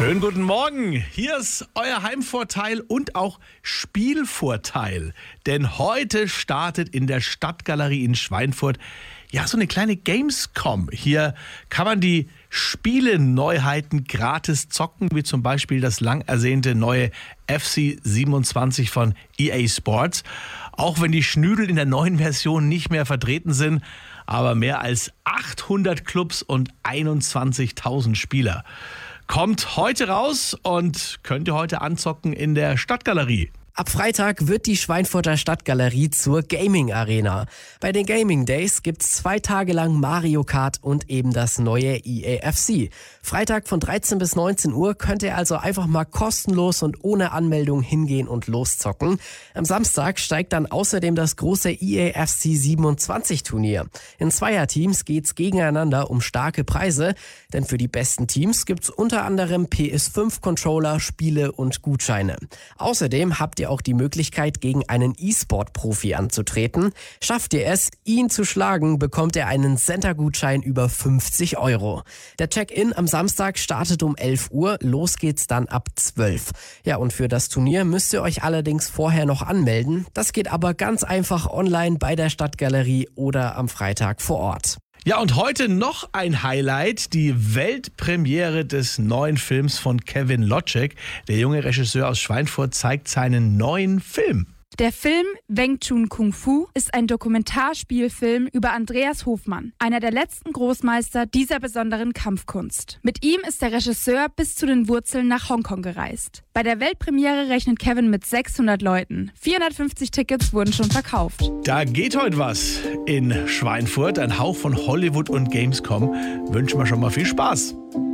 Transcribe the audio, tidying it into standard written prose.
Schönen guten Morgen. Hier ist euer Heimvorteil und auch Spielvorteil. Denn heute startet in der Stadtgalerie in Schweinfurt so eine kleine Gamescom. Hier kann man die Spiele-Neuheiten gratis zocken, wie zum Beispiel das lang ersehnte neue FC 27 von EA Sports. Auch wenn die Schnüdel in der neuen Version nicht mehr vertreten sind, aber mehr als 800 Clubs und 21.000 Spieler. Kommt heute raus und könnt ihr heute anzocken in der Stadtgalerie. Ab Freitag wird die Schweinfurter Stadtgalerie zur Gaming-Arena. Bei den Gaming Days gibt's 2 Tage lang Mario Kart und eben das neue EAFC. Freitag von 13 bis 19 Uhr könnt ihr also einfach mal kostenlos und ohne Anmeldung hingehen und loszocken. Am Samstag steigt dann außerdem das große EAFC 27 Turnier. In Zweierteams geht's gegeneinander um starke Preise, denn für die besten Teams gibt's unter anderem PS5-Controller, Spiele und Gutscheine. Außerdem habt ihr auch die Möglichkeit, gegen einen E-Sport-Profi anzutreten. Schafft ihr es, ihn zu schlagen, bekommt ihr einen Center-Gutschein über 50 €. Der Check-in am Samstag startet um 11 Uhr, los geht's dann ab 12. Ja, und für das Turnier müsst ihr euch allerdings vorher noch anmelden. Das geht aber ganz einfach online bei der Stadtgalerie oder am Freitag vor Ort. Ja, und heute noch ein Highlight, die Weltpremiere des neuen Films von Kevin Loczek. Der junge Regisseur aus Schweinfurt zeigt seinen neuen Film. Der Film Wing Chun Kung Fu ist ein Dokumentarspielfilm über Andreas Hofmann, einer der letzten Großmeister dieser besonderen Kampfkunst. Mit ihm ist der Regisseur bis zu den Wurzeln nach Hongkong gereist. Bei der Weltpremiere rechnet Kevin mit 600 Leuten. 450 Tickets wurden schon verkauft. Da geht heute was in Schweinfurt, ein Hauch von Hollywood und Gamescom. Wünschen wir schon mal viel Spaß.